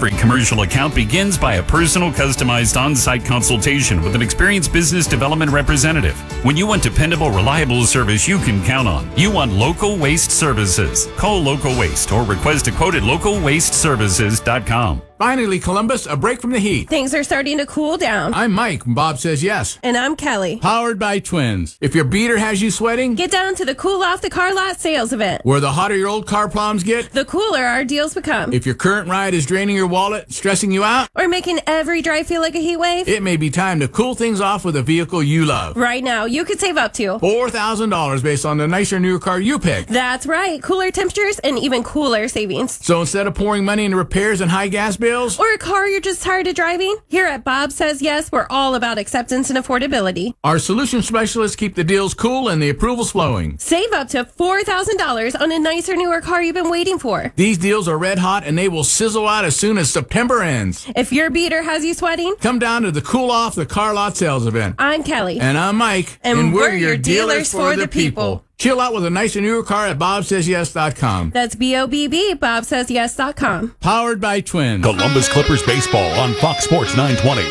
Every commercial account begins by a personal, customized on-site consultation with an experienced business development representative. When you want dependable, reliable service you can count on, you want Local Waste Services. Call Local Waste or request a quote at localwasteservices.com. Finally, Columbus, a break from the heat. Things are starting to cool down. I'm Mike, and Bob says yes. And I'm Kelly. Powered by Twins. If your beater has you sweating, get down to the Cool Off the Car Lot sales event. Where the hotter your old car problems get, the cooler our deals become. If your current ride is draining your wallet, stressing you out, or making every drive feel like a heat wave, it may be time to cool things off with a vehicle you love. Right now, you could save up to $4,000 based on the nicer, newer car you pick. That's right. Cooler temperatures and even cooler savings. So instead of pouring money into repairs and high gas bills, or a car you're just tired of driving, here at Bob Says Yes, we're all about acceptance and affordability. Our solution specialists keep the deals cool and the approvals flowing. Save up to $4,000 on a nicer, newer car you've been waiting for. These deals are red hot and they will sizzle out as soon as September ends. If your beater has you sweating, come down to the Cool Off the Car Lot sales event. I'm Kelly. And I'm Mike. And we're your dealers for the people. Chill out with a nicer, newer car at BobSaysYes.com. That's BOBB, BobSaysYes.com. Powered by Twins. Columbus Clippers baseball on Fox Sports 920.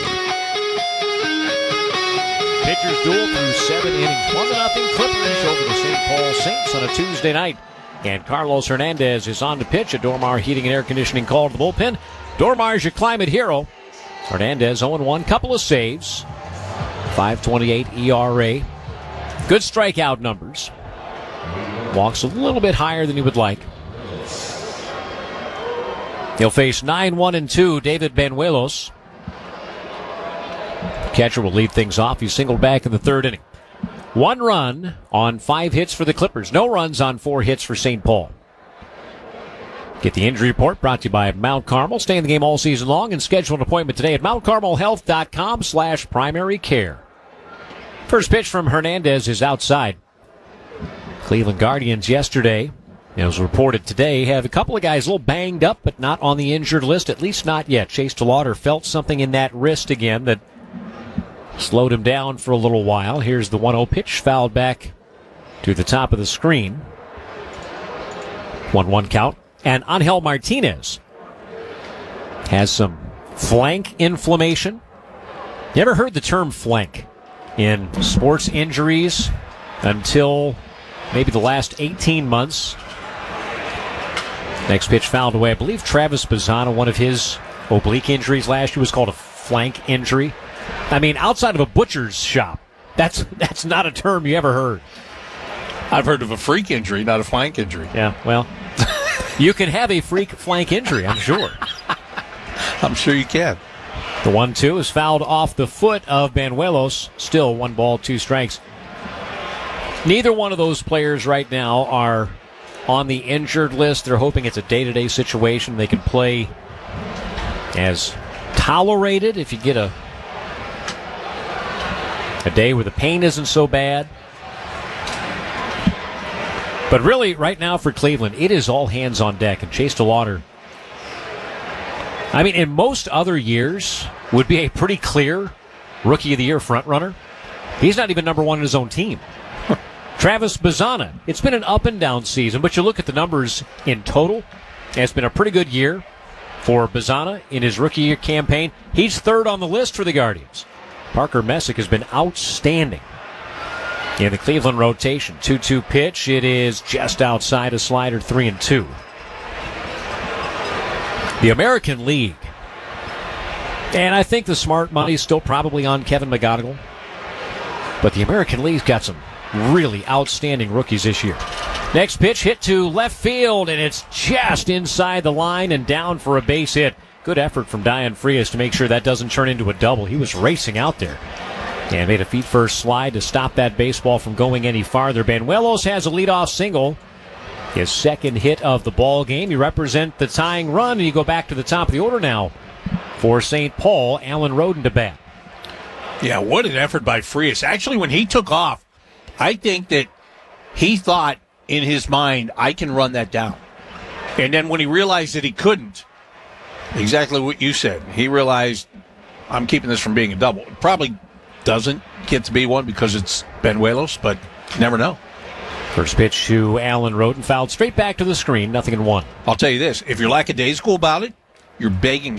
Pitchers duel through 7 innings. 1-0 Clippers over the St. Paul Saints on a Tuesday night. And Carlos Hernandez is on to pitch. A Dormar Heating and Air Conditioning call to the bullpen. Dormar's your climate hero. Hernandez 0-1, couple of saves. 5.28 ERA. Good strikeout numbers. Walks a little bit higher than he would like. He'll face 9-1-2 David Banuelos. Catcher will lead things off. He singled back in the third inning. 1 run on 5 hits for the Clippers. No runs on 4 hits for St. Paul. Get the injury report brought to you by Mount Carmel. Stay in the game all season long and schedule an appointment today at mountcarmelhealth.com/primary care. First pitch from Hernandez is outside. Cleveland Guardians yesterday, as reported today, have a couple of guys a little banged up, but not on the injured list, at least not yet. Chase DeLauder felt something in that wrist again that slowed him down for a little while. Here's the 1-0 pitch, fouled back to the top of the screen. 1-1 count. And Angel Martinez has some flank inflammation. You ever heard the term flank in sports injuries until maybe the last 18 months? Next pitch fouled away. I believe Travis Bazzana, one of his oblique injuries last year was called a flank injury. I mean, outside of a butcher's shop, that's not a term you ever heard. I've heard of a freak injury, not a flank injury. Yeah, well, you can have a freak flank injury, I'm sure. I'm sure you can. The 1-2 is fouled off the foot of Banuelos. Still 1 ball, 2 strikes. Neither one of those players right now are on the injured list. They're hoping it's a day-to-day situation. They can play as tolerated if you get a day where the pain isn't so bad. But really, right now for Cleveland, it is all hands on deck. And Chase DeLauder, I mean, in most other years, would be a pretty clear Rookie of the Year frontrunner. He's not even number 1 in his own team. Travis Bazzana, it's been an up and down season, but you look at the numbers in total, and it's been a pretty good year for Bazzana in his rookie year campaign. He's 3rd on the list for the Guardians. Parker Messick has been outstanding in the Cleveland rotation. 2-2 pitch. It is just outside a slider, 3-2. The American League. And I think the smart money is still probably on Kevin McGonigal. But the American League's got some really outstanding rookies this year. Next pitch hit to left field, and it's just inside the line and down for a base hit. Good effort from Dion Frias to make sure that doesn't turn into a double. He was racing out there and made a feet-first slide to stop that baseball from going any farther. Banuelos has a leadoff single, his 2nd hit of the ball game. You represent the tying run, and you go back to the top of the order now for St. Paul. Alan Roden to bat. Yeah, what an effort by Frias. Actually, when he took off, I think that he thought in his mind, I can run that down. And then when he realized that he couldn't, exactly what you said, he realized, I'm keeping this from being a double. It probably doesn't get to be one because it's Banuelos, but you never know. First pitch to Alan Roden, fouled straight back to the screen, 0-1. I'll tell you this, if you're lackadaisical about it, you're begging